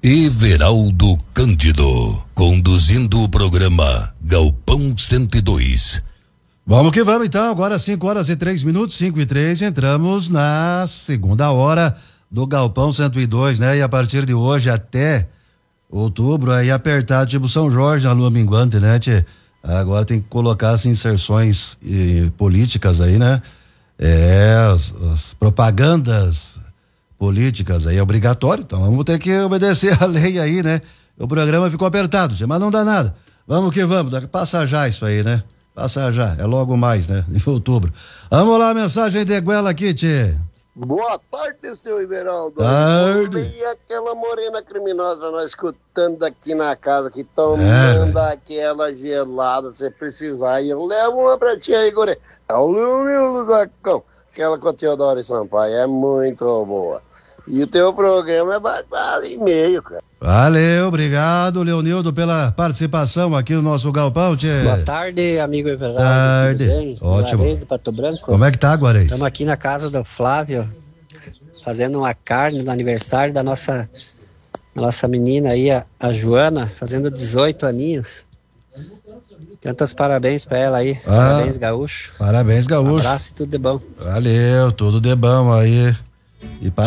Everaldo Cândido, conduzindo o programa Galpão 102. Vamos que vamos então, agora 5h03, 5h03, entramos na segunda hora do Galpão 102, né? E a partir de hoje até outubro, aí apertado, tipo São Jorge na lua minguante, né, tchê? Agora tem que colocar as inserções políticas aí, né? As propagandas políticas aí é obrigatório, então vamos ter que obedecer a lei aí, né? O programa ficou apertado, mas não dá nada. Vamos que vamos, passa já isso aí, né? Passa já, é logo mais, né? Em outubro. Vamos lá, mensagem de Guela aqui, tchê. Boa tarde, seu Everaldo. Tarde. E aquela morena criminosa nós escutando aqui na casa, que tomando aquela gelada, se precisar, e eu levo uma pra ti aí, guri. É o Leonildo Zacão, aquela com o Teodoro Sampaio, é muito boa. E o teu programa é barbado e meio, cara. Valeu, obrigado, Leonildo, pela participação aqui no nosso Galpão, tchê. Boa tarde, amigo Everaldo. Tarde. Tudo bem? Ótimo. Guarez de Pato Branco. Como é que tá, Guarez? Estamos aqui na casa do Flávio, fazendo uma carne no aniversário da nossa menina aí, a Joana, fazendo 18 aninhos. Tantos parabéns pra ela aí. Parabéns, Gaúcho. Parabéns, Gaúcho. Um abraço e tudo de bom. Valeu, tudo de bom aí. E